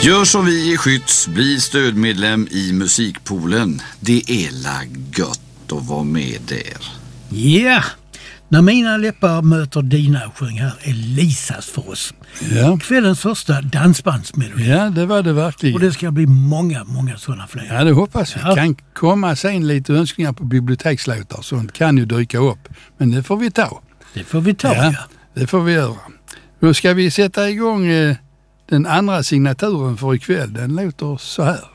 Gör som vi i Skytts, bli stödmedlem i Musikpoolen. Det är la gött att vara med där. Ja, när mina läppar möter dina sjöng här Elisas för oss. Ja. Kvällens första dansbandsmelodi. Ja, det var det verkligen. Och det ska bli många sådana fler. Ja, det hoppas vi. Ja. Kan komma sen lite önskningar på bibliotekslåtar. Sånt kan ju dyka upp. Men det får vi ta. Det får vi ta, Ja, det får vi göra. Då ska vi sätta igång den andra signaturen för ikväll. Den låter så här.